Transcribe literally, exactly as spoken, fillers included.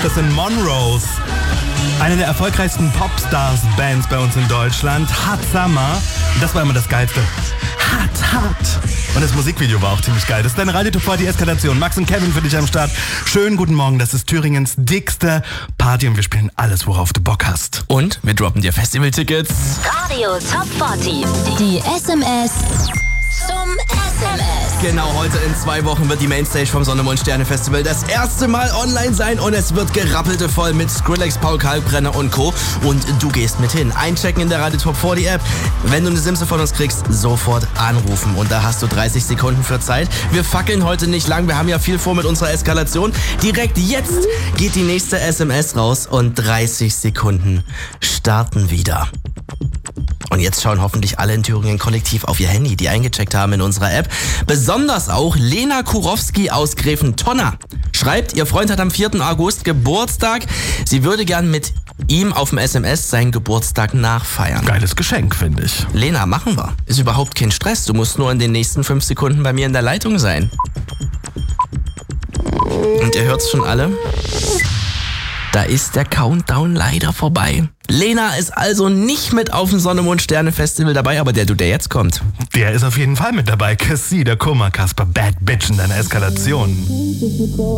Das sind Monrose. Eine der erfolgreichsten Popstars-Bands bei uns in Deutschland. Hot Summer. Das war immer das Geilste. Hot, hot. Und das Musikvideo war auch ziemlich geil. Das ist deine Radio Top vierzig Eskalation. Max und Kevin für dich am Start. Schönen guten Morgen. Das ist Thüringens dickste Party und wir spielen alles, worauf du Bock hast. Und wir droppen dir Festivaltickets. Radio Top vierzig. Die S M S zum S M S. Genau, heute in zwei Wochen wird die Mainstage vom Sonne, Mond, Sterne Festival das erste Mal online sein und es wird gerappelte voll mit Skrillex, Paul Kalkbrenner und Co. Und du gehst mit hin. Einchecken in der Radio Top vierzig App. Wenn du eine Simse von uns kriegst, sofort anrufen. Und da hast du dreißig Sekunden für Zeit. Wir fackeln heute nicht lang, wir haben ja viel vor mit unserer Eskalation. Direkt jetzt geht die nächste S M S raus und dreißig Sekunden starten wieder. Und jetzt schauen hoffentlich alle in Thüringen kollektiv auf ihr Handy, die eingecheckt haben in unserer App. Besonders auch Lena Kurowski aus Gräfentonna schreibt, ihr Freund hat am vierten August Geburtstag. Sie würde gern mit ihm auf dem S M S seinen Geburtstag nachfeiern. Geiles Geschenk, finde ich. Lena, machen wir. Ist überhaupt kein Stress. Du musst nur in den nächsten fünf Sekunden bei mir in der Leitung sein. Und ihr hört's schon alle. Da ist der Countdown leider vorbei. Lena ist also nicht mit auf dem Sonne, Mond, Sterne Festival dabei, aber der du, der jetzt kommt. Der ist auf jeden Fall mit dabei. Cassie, der Kummer, Kasper, Bad Bitch in deiner Eskalation.